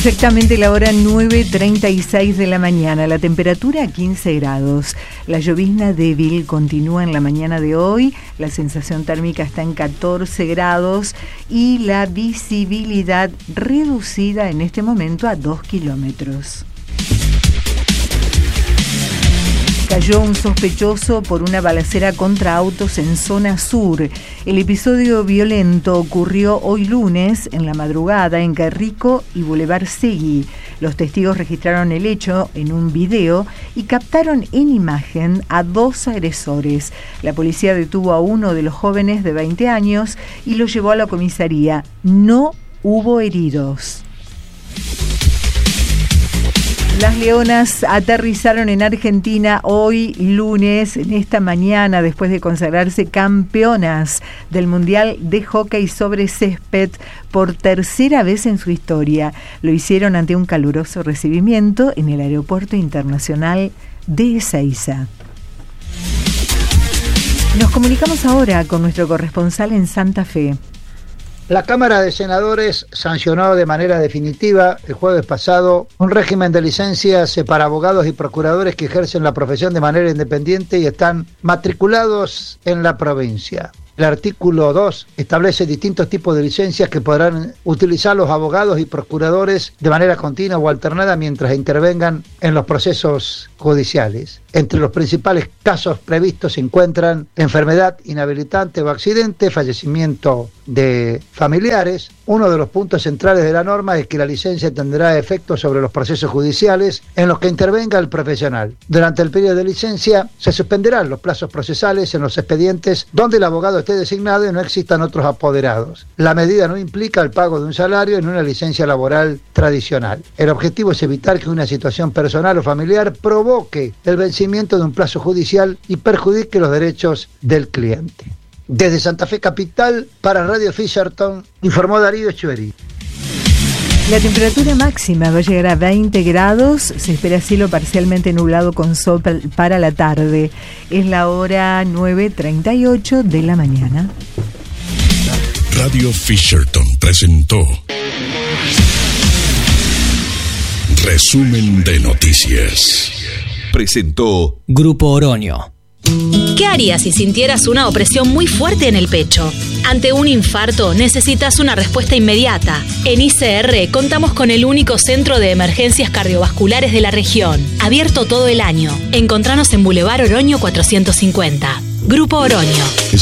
Exactamente la hora 9:36 de la mañana, la temperatura 15 grados, la llovizna débil continúa en la mañana de hoy, la sensación térmica está en 14 grados y la visibilidad reducida en este momento a 2 kilómetros. Cayó un sospechoso por una balacera contra autos en zona sur. El episodio violento ocurrió hoy lunes en la madrugada en Carrico y Boulevard Seguí. Los testigos registraron el hecho en un video y captaron en imagen a 2 agresores. La policía detuvo a uno de los jóvenes de 20 años y lo llevó a la comisaría. No hubo heridos. Las Leonas aterrizaron en Argentina hoy lunes, en esta mañana, después de consagrarse campeonas del Mundial de Hockey sobre Césped por tercera vez en su historia. Lo hicieron ante un caluroso recibimiento en el Aeropuerto Internacional de Ezeiza. Nos comunicamos ahora con nuestro corresponsal en Santa Fe. La Cámara de Senadores sancionó de manera definitiva el jueves pasado un régimen de licencias para abogados y procuradores que ejercen la profesión de manera independiente y están matriculados en la provincia. El artículo 2 establece distintos tipos de licencias que podrán utilizar los abogados y procuradores de manera continua o alternada mientras intervengan en los procesos judiciales. Entre los principales casos previstos se encuentran enfermedad inhabilitante o accidente, fallecimiento de familiares. Uno de los puntos centrales de la norma es que la licencia tendrá efecto sobre los procesos judiciales en los que intervenga el profesional. Durante el periodo de licencia se suspenderán los plazos procesales en los expedientes donde el abogado esté designado y no existan otros apoderados. La medida no implica el pago de un salario en una licencia laboral tradicional. El objetivo es evitar que una situación personal o familiar provoque el vencimiento de un plazo judicial y perjudique los derechos del cliente. Desde Santa Fe Capital, para Radio Fisherton, informó Darío Echeverri. La temperatura máxima va a llegar a 20 grados, se espera cielo parcialmente nublado con sol para la tarde. Es la hora 9:38 de la mañana. Radio Fisherton presentó Resumen de Noticias. Presentó Grupo Oroño. ¿Qué harías si sintieras una opresión muy fuerte en el pecho? Ante un infarto necesitas una respuesta inmediata. En ICR contamos con el único centro de emergencias cardiovasculares de la región, abierto todo el año. Encontranos en Boulevard Oroño 450. Grupo Oroño.